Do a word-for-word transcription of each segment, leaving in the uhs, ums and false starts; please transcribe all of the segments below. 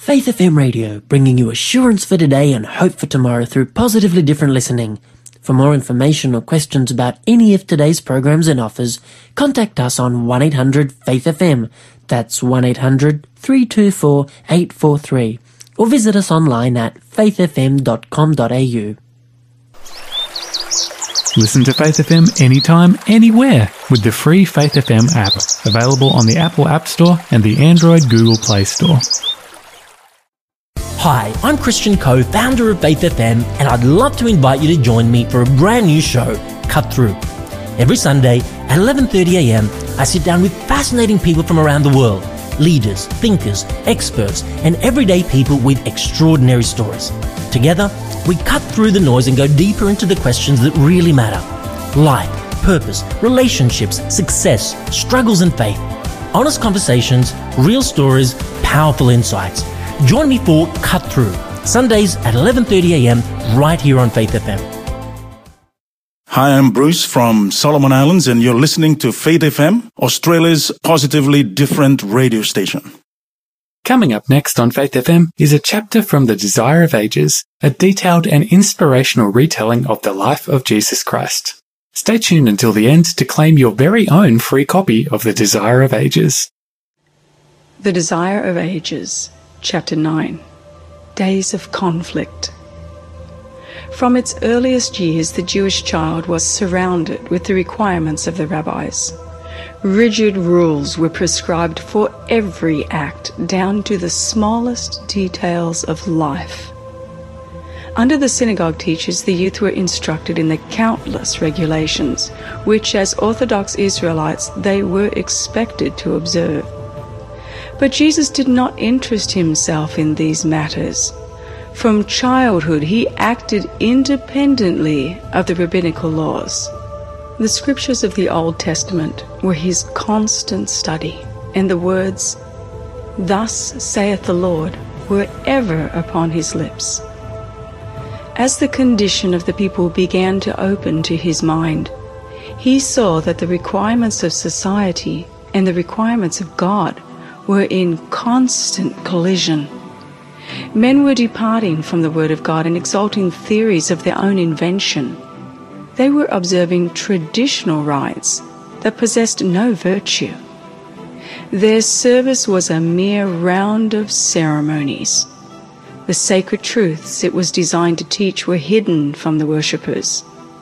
Faith F M Radio, bringing you assurance for today and hope for tomorrow through positively different listening. For more information or questions about any of today's programs and offers, contact us on one eight hundred faith F M. That's one eight hundred three two four eight four three. Or visit us online at faith f m dot com dot a u. Listen to Faith F M anytime, anywhere with the free Faith F M app, available on the Apple App Store and the Android Google Play Store. Hi, I'm Christian Coe, founder of Faith F M, and I'd love to invite you to join me for a brand new show, Cut Through. Every Sunday at eleven thirty a m, I sit down with fascinating people from around the world, leaders, thinkers, experts, and everyday people with extraordinary stories. Together, we cut through the noise and go deeper into the questions that really matter. Life, purpose, relationships, success, struggles and faith. Honest conversations, real stories, powerful insights. Join me for Cut Through, Sundays at eleven thirty a m right here on Faith F M. Hi, I'm Bruce from Solomon Islands, and you're listening to Faith F M, Australia's positively different radio station. Coming up next on Faith F M is a chapter from The Desire of Ages, a detailed and inspirational retelling of the life of Jesus Christ. Stay tuned until the end to claim your very own free copy of The Desire of Ages. The Desire of Ages, Chapter nine, Days of Conflict. From its earliest years, the Jewish child was surrounded with the requirements of the rabbis. Rigid rules were prescribed for every act, down to the smallest details of life. Under the synagogue teachers, the youth were instructed in the countless regulations, which as Orthodox Israelites they were expected to observe. But Jesus did not interest himself in these matters. From childhood, he acted independently of the rabbinical laws. The scriptures of the Old Testament were his constant study, and the words, "Thus saith the Lord," were ever upon his lips. As the condition of the people began to open to his mind, he saw that the requirements of society and the requirements of God were in constant collision. Men were departing from the Word of God and exalting theories of their own invention. They were observing traditional rites that possessed no virtue. Their service was a mere round of ceremonies. The sacred truths it was designed to teach were hidden from the worshippers.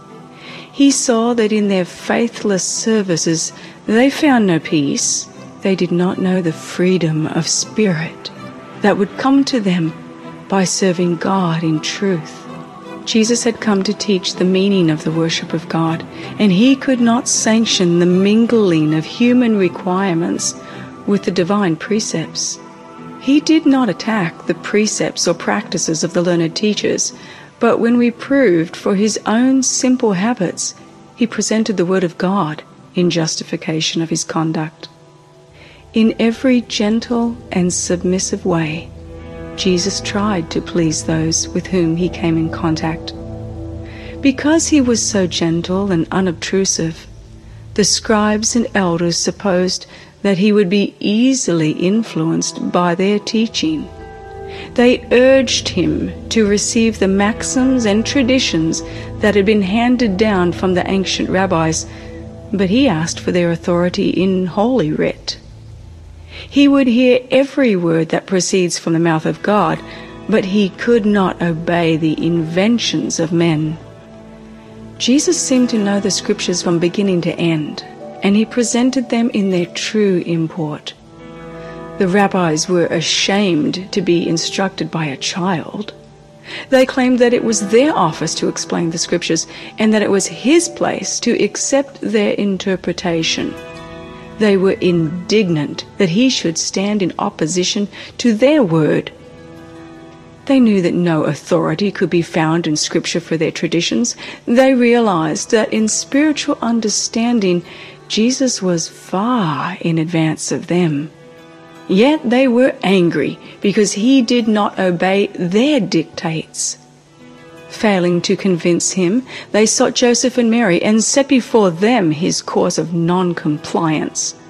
He saw that in their faithless services they found no peace. They did not know the freedom of spirit that would come to them by serving God in truth. Jesus had come to teach the meaning of the worship of God, and he could not sanction the mingling of human requirements with the divine precepts. He did not attack the precepts or practices of the learned teachers, but when reproved for his own simple habits, he presented the word of God in justification of his conduct. In every gentle and submissive way, Jesus tried to please those with whom he came in contact. Because he was so gentle and unobtrusive, the scribes and elders supposed that he would be easily influenced by their teaching. They urged him to receive the maxims and traditions that had been handed down from the ancient rabbis, but he asked for their authority in Holy Writ. He would hear every word that proceeds from the mouth of God, but he could not obey the inventions of men. Jesus seemed to know the scriptures from beginning to end, and he presented them in their true import. The rabbis were ashamed to be instructed by a child. They claimed that it was their office to explain the scriptures, and that it was his place to accept their interpretation. They were indignant that he should stand in opposition to their word. They knew that no authority could be found in Scripture for their traditions. They realized that in spiritual understanding, Jesus was far in advance of them. Yet they were angry because he did not obey their dictates. Failing to convince him, they sought Joseph and Mary and set before them his course of non-compliance.